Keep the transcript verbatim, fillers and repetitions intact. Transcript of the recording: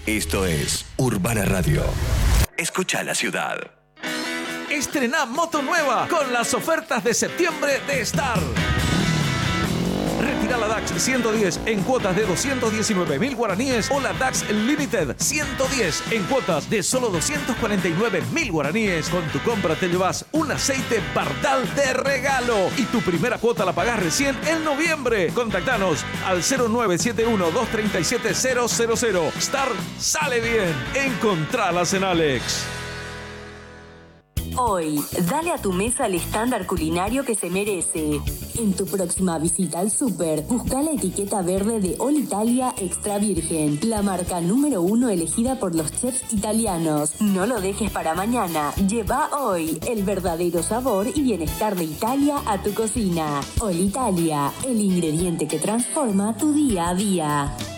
Esto es Urbana Radio. Escucha la ciudad. Estrena moto nueva con las ofertas de septiembre de Star. Retira la DAX ciento diez en cuotas de doscientos diecinueve mil guaraníes o la DAX Limited ciento diez en cuotas de solo doscientos cuarenta y nueve mil guaraníes. Con tu compra te llevas un aceite Bardal de regalo y tu primera cuota la pagás recién en noviembre. Contactanos al cero nueve siete uno, dos tres siete, cero cero cero. Star sale bien. Encontralas en Alex. Hoy, dale a tu mesa el estándar culinario que se merece. En tu próxima visita al súper, busca la etiqueta verde de All Italia Extra Virgen, la marca número uno elegida por los chefs italianos. No lo dejes para mañana. Lleva hoy el verdadero sabor y bienestar de Italia a tu cocina. All Italia, el ingrediente que transforma tu día a día.